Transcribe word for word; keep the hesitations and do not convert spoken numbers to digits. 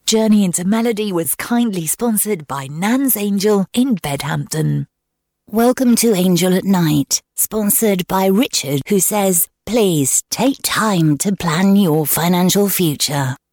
Journey into Melody was kindly sponsored by Nan's Angel in Bedhampton. Welcome to Angel at Night, sponsored by Richard, who says, please take time to plan your financial future.